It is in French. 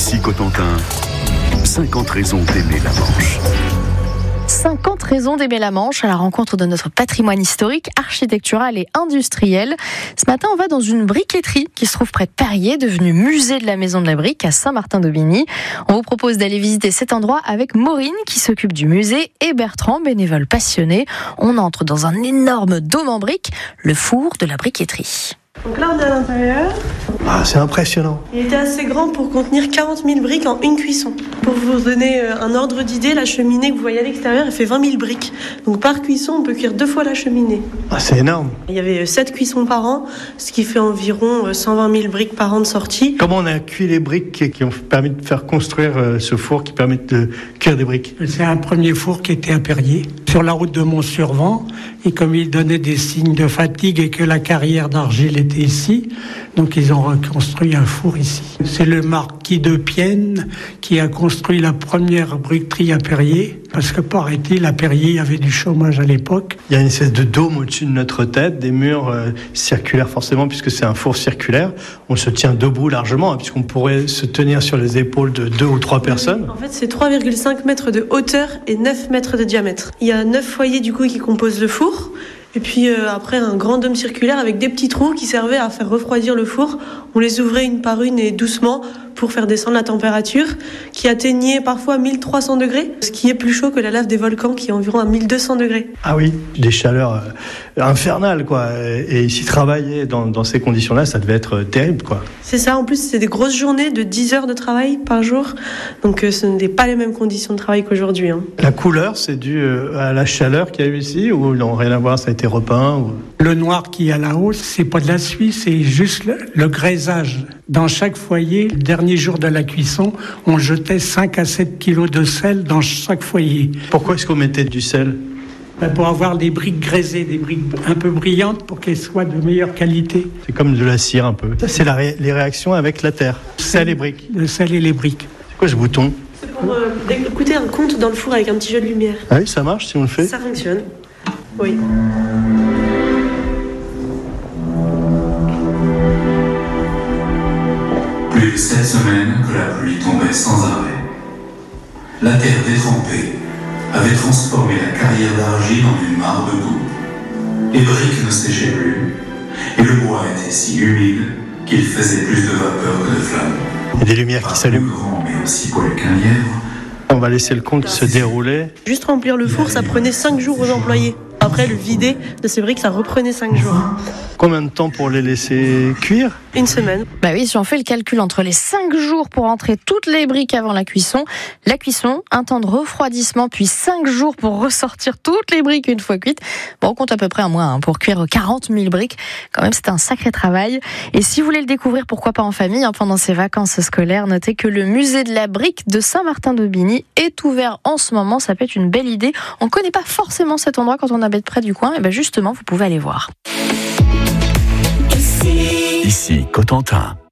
Ici Cotentin, 50 raisons d'aimer la Manche. 50 raisons d'aimer la Manche à la rencontre de notre patrimoine historique, architectural et industriel. Ce matin, on va dans une briqueterie qui se trouve près de Perrier, devenue musée de la Maison de la Brique à Saint-Martin-d'Aubigny. On vous propose d'aller visiter cet endroit avec Maureen qui s'occupe du musée et Bertrand, bénévole passionné. On entre dans un énorme dôme en briques, le four de la briqueterie. Donc là, on est à l'intérieur. C'est impressionnant. Il était assez grand pour contenir 40 000 briques en une cuisson. Pour vous donner un ordre d'idée, la cheminée que vous voyez à l'extérieur, elle fait 20 000 briques. Donc par cuisson, on peut cuire 2 fois la cheminée. C'est énorme. Il y avait 7 cuissons par an, ce qui fait environ 120 000 briques par an de sortie. Comment on a cuit les briques qui ont permis de faire construire ce four qui permet de cuire des briques? C'est un premier four qui était à Perrier, sur la route de Mont-Survent. Et comme il donnait des signes de fatigue et que la carrière d'argile était ici, donc ils ont reconstruit un four ici. C'est le marquis de Pienne qui a construit la première briqueterie à Perrier, parce que paraît-il, à Perrier, il y avait du chômage à l'époque. Il y a une espèce de dôme au-dessus de notre tête, des murs circulaires forcément, puisque c'est un four circulaire. On se tient debout largement, puisqu'on pourrait se tenir sur les épaules de 2 ou 3 personnes. En fait, c'est 3,5 mètres de hauteur et 9 mètres de diamètre. Il y a 9 foyers du coup qui composent le four. Et puis après, un grand dôme circulaire avec des petits trous qui servaient à faire refroidir le four. On les ouvrait une par une et doucement pour faire descendre la température, qui atteignait parfois 1300 degrés, ce qui est plus chaud que la lave des volcans qui est environ à 1200 degrés. Ah oui, des chaleurs infernales, quoi. Et ici, travailler dans ces conditions-là, ça devait être terrible, quoi. C'est ça, en plus, c'est des grosses journées de 10 heures de travail par jour. Donc ce n'est pas les mêmes conditions de travail qu'aujourd'hui. La couleur, c'est dû à la chaleur qu'il y a eu ici, ou non, rien à voir, ça a été repeint ou... Le noir qu'il y a là-haut, c'est pas de la suie, c'est juste le graisage. Dans chaque foyer, le dernier jour de la cuisson, on jetait 5 à 7 kilos de sel dans chaque foyer. Pourquoi est-ce qu'on mettait du sel ? Pour avoir des briques graisées, des briques un peu brillantes pour qu'elles soient de meilleure qualité. C'est comme de la cire un peu. Ça, c'est les réactions avec la terre. Sel et briques. Le sel et les briques. C'est quoi ce bouton ? C'est pour écouter un conte dans le four avec un petit jeu de lumière. Ah oui, ça marche si on le fait ? Ça fonctionne. Oui. Plus de 7 semaines que la pluie tombait sans arrêt. La terre détrempée avait transformé la carrière d'argile en une mare de boue. Les briques ne séchaient plus, et le bois était si humide qu'il faisait plus de vapeur que de flammes. Il y a des lumières qui s'allument. Grand, mais aussi poil qu'un lièvre. On va laisser le compte se dérouler. Juste remplir le four, ça prenait 5 jours aux employés. Après, le vider de ces briques, ça reprenait 5 jours. Combien de temps pour les laisser cuire ? Une semaine. Bah oui, si on fait le calcul entre les 5 jours pour entrer toutes les briques avant la cuisson, un temps de refroidissement, puis 5 jours pour ressortir toutes les briques une fois cuites. Bon, on compte à peu près un mois pour cuire 40 000 briques. Quand même, c'est un sacré travail. Et si vous voulez le découvrir, pourquoi pas en famille, pendant ces vacances scolaires, notez que le musée de la Brique de Saint-Martin-d'Aubigny est ouvert en ce moment. Ça peut être une belle idée. On ne connaît pas forcément cet endroit quand on habite près du coin. Et bien justement, vous pouvez aller voir. Ici Cotentin.